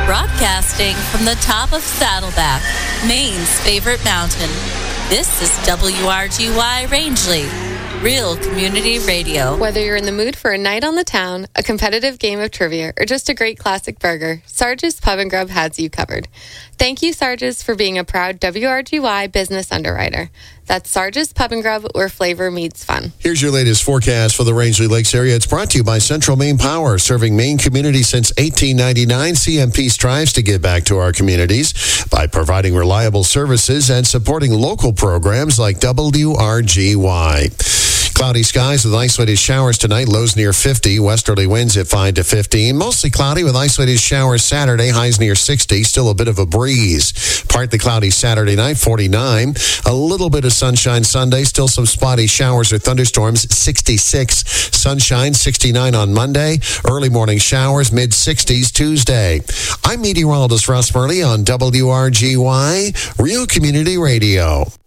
Broadcasting from the top of Saddleback, Maine's favorite mountain. This is WRGY Rangeley, real community radio. Whether you're in the mood for a night on the town, a competitive game of trivia, or just a great classic burger, Sarge's Pub and Grub has you covered. Thank you, Sarge's, for being a proud WRGY business underwriter. That's Sarge's Pub and Grub, where flavor meets fun. Here's your latest forecast for the Rangeley Lakes area. It's brought to you by Central Maine Power, serving Maine communities since 1899. CMP strives to give back to our communities by providing reliable services and supporting local programs like WRGY. Cloudy skies with isolated showers tonight, lows near 50, westerly winds at 5 to 15. Mostly cloudy with isolated showers Saturday, highs near 60, still a bit of a breeze. Partly cloudy Saturday night, 49. A little bit of sunshine Sunday, still some spotty showers or thunderstorms, 66. Sunshine, 69 on Monday. Early morning showers, mid-60s Tuesday. I'm meteorologist Russ Murley on WRGY, Real Community Radio.